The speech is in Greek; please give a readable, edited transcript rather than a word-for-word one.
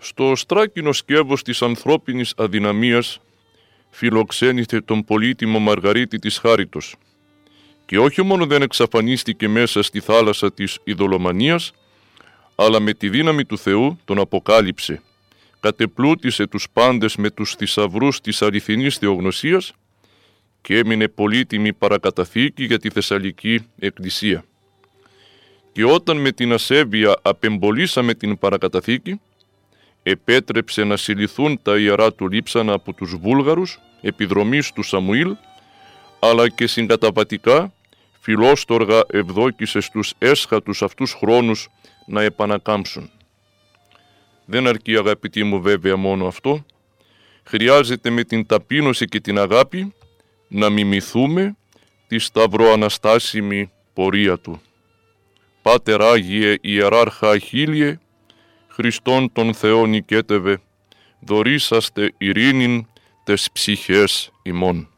Στο στράκινο σκεύος της ανθρώπινης αδυναμίας φιλοξένησε τον πολύτιμο Μαργαρίτη της Χάριτος και όχι μόνο δεν εξαφανίστηκε μέσα στη θάλασσα της ειδωλομανίας, αλλά με τη δύναμη του Θεού τον αποκάλυψε, κατεπλούτησε τους πάντες με τους θησαυρούς της αληθινής θεογνωσίας και έμεινε πολύτιμη παρακαταθήκη για τη Θεσσαλική Εκκλησία. Και όταν με την ασέβεια απεμπολίσαμε την παρακαταθήκη, επέτρεψε να συλληθούν τα ιερά του λείψανα από τους Βούλγαρους, επιδρομής του Σαμουήλ, αλλά και συγκαταβατικά φιλόστοργα ευδόκησε στους έσχατους αυτούς χρόνους να επανακάμψουν. Δεν αρκεί, αγαπητοί μου, βέβαια μόνο αυτό. Χρειάζεται με την ταπείνωση και την αγάπη να μιμηθούμε τη σταυροαναστάσιμη πορεία του. Πάτερ Άγιε Ιεράρχα Αχίλιε, Χριστόν τον Θεό νικέτευε, δωρήσαστε ειρήνην τες ψυχές ημών.